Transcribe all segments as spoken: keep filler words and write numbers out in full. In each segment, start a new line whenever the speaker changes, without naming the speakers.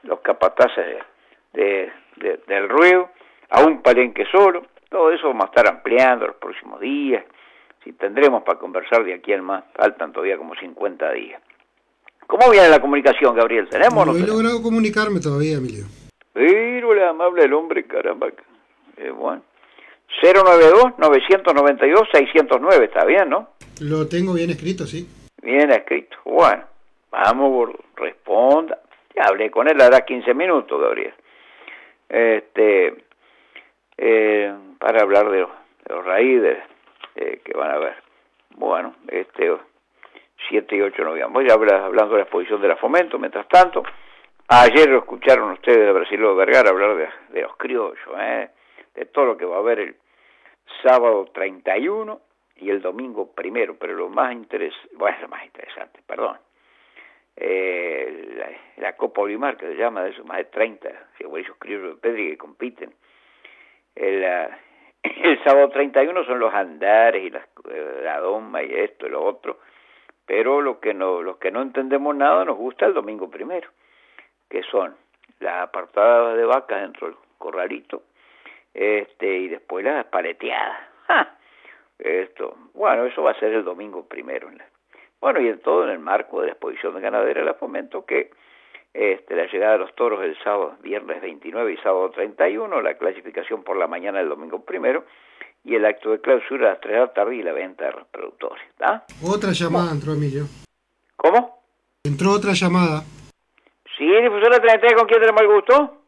los capataces de, de, de, del ruedo, a un Palenque solo. Todo eso vamos a estar ampliando los próximos días. Si tendremos para conversar de aquí al más, faltan todavía como cincuenta días. ¿Cómo viene la comunicación, Gabriel? ¿Tenemos
no,
o no
no he
tenemos?
logrado comunicarme todavía, Emilio.
Pero el amable el hombre, caramba. Eh, bueno. cero nueve dos, nueve nueve dos, seis cero nueve, está bien, ¿no?
Lo tengo bien escrito, sí.
Bien escrito. Bueno, vamos, gordo, responda. Ya hablé con él, hará quince minutos, Gabriel. Este, eh, para hablar de los, de los raíces eh, que van a ver. Bueno, este, siete y ocho de noviembre. Voy a hablar, hablando de la exposición de la Fomento, mientras tanto. Ayer lo escucharon ustedes de Brasilio Vergara hablar de, de los criollos, ¿eh? De todo lo que va a haber el sábado treinta y uno y el domingo primero, pero lo más interesante, bueno, lo más interesante, perdón, eh, la, la Copa Olimar, que se llama, de esos más de treinta esos criollos de Pedri que compiten. El, uh, el sábado treinta y uno son los andares y las, eh, la doma y esto y lo otro, pero lo que no, los que no entendemos nada nos gusta el domingo primero, que son las apartadas de vacas dentro del corralito, este y después las paleteadas. ¡Ja! Esto, bueno, eso va a ser el domingo primero. Bueno, y en todo en el marco de la exposición de ganadera de la Fomento, que este, la llegada de los toros el sábado, viernes veintinueve y sábado treinta y uno, la clasificación por la mañana del domingo primero, y el acto de clausura a las tres de la tarde y la venta de reproductores. ¿Ah?
Otra llamada entró, Emilio.
¿Cómo?
Entró otra llamada.
Sí, difusora treinta y tres, ¿con quién tenemos el gusto?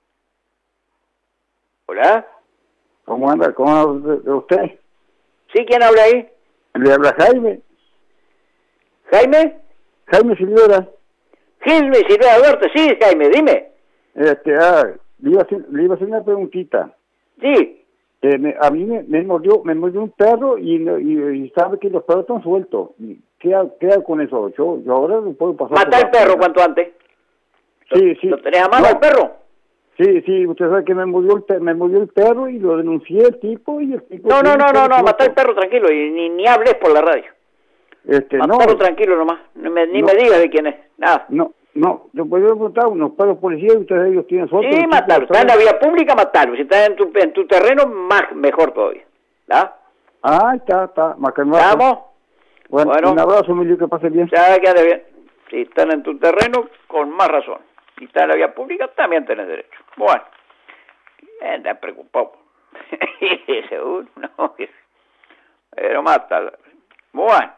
¿Hola?
¿Cómo anda? ¿Cómo anda usted?
¿Sí? ¿Quién habla ahí?
Le habla Jaime.
¿Jaime?
Jaime Silvera.
Jaime Silvera Duarte, sí, Jaime, dime.
Este, ah, le iba a hacer, le iba a hacer una preguntita.
Sí.
Eh, me, a mí me, me mordió me mordió un perro y, y, y sabe que los perros están sueltos. ¿Qué, qué hago con eso? Yo, yo ahora no puedo pasar.
Mata al perro cuanto antes.
Sí, sí.
¿Lo tenés a mano
no.
al perro?
Sí, sí, usted sabe que me murió el, me murió el perro y lo denuncié el tipo y el tipo...
No, no, no, no, no, mata al perro tranquilo y ni, ni hables por la radio.
Este,
Matarlo
no,
tranquilo nomás, ni me, ni
no,
me digas de quién es, nada.
No, no, yo podría preguntar, unos perros policías y ustedes ellos tienen suerte.
Sí, matarlo, está en la vía pública, matarlo, si está en tu, en tu terreno, más mejor todavía, ¿verdad?
Ah, está, está, Macanuaco.
¿Estamos?
Bueno,
Bueno,
un abrazo, Emilio, que pase bien.
Ya, que ande bien. Si están en tu terreno, con más razón. Si está en la vía pública, también tenés derecho. Bueno, anda preocupado. Seguro, no. Pero mátalo. Bueno.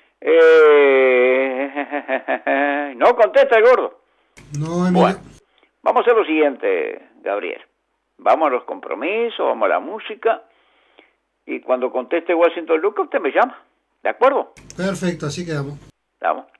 Eh... No contesta el gordo.
No, Emilio.
Bueno, vamos a hacer lo siguiente, Gabriel. Vamos a los compromisos, vamos a la música. Y cuando conteste Washington Lucas, usted me llama. ¿De acuerdo?
Perfecto, así quedamos.
Vamos.